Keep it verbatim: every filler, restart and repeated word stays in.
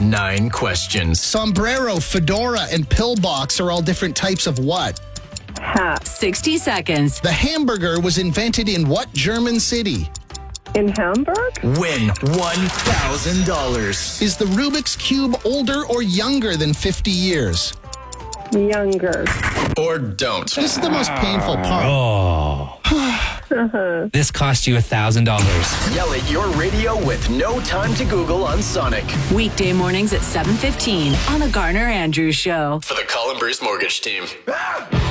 nine questions. Sombrero, fedora, and pillbox are all different types of what? Hat. sixty seconds. The hamburger was invented in what German city? In Hamburg? Win one thousand dollars. Is the Rubik's Cube older or younger than fifty years? Younger. Or don't. This is the most painful part. Oh. This cost you one thousand dollars. Yell at your radio with no time to Google on Sonic. Weekday mornings at seven fifteen on The Garner Andrews Show. For the Colin Bruce Mortgage Team.